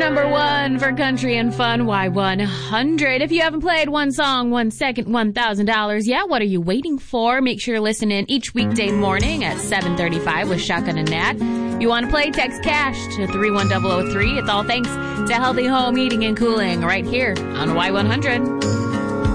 number one for country and fun, Y100. If you haven't played one song, 1 second, $1,000. Yeah, what are you waiting for? Make sure you're listening each weekday morning at 7:35 with Shotgun and Nat. If you want to play, text cash to 31003. It's all thanks to Healthy Home Heating and Cooling right here on Y100.